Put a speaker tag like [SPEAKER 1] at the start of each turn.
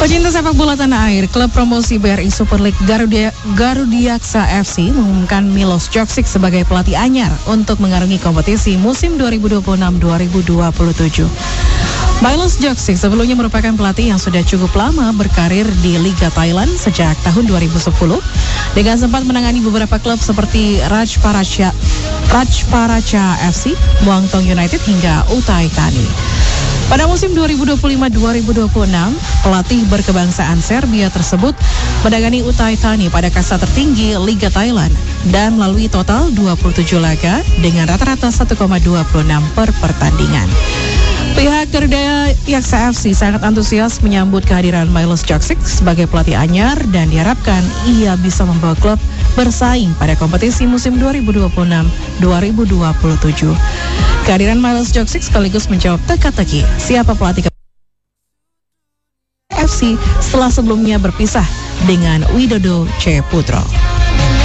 [SPEAKER 1] Pecinta sepak bola tanah air, klub promosi BRI Super League Garudiaksa FC mengumumkan Milos Djokšić sebagai pelatih anyar untuk mengarungi kompetisi musim 2026-2027. Milos Djokšić sebelumnya merupakan pelatih yang sudah cukup lama berkarir di Liga Thailand sejak tahun 2010 dengan sempat menangani beberapa klub seperti Rajparacha FC, Muangthong United hingga Uthai Thani. Pada musim 2025-2026, pelatih berkebangsaan Serbia tersebut menangani Uthai Thani pada kasta tertinggi Liga Thailand dan melalui total 27 laga dengan rata-rata 1,26 per pertandingan. Pihak Garudiaksa FC sangat antusias menyambut kehadiran Milos Djokšić sebagai pelatih anyar dan diharapkan ia bisa membawa klub bersaing pada kompetisi musim 2026-2027. Kehadiran Milos Djokšić sekaligus menjawab teka-teki siapa pelatih FC setelah sebelumnya berpisah dengan Widodo C. Putro.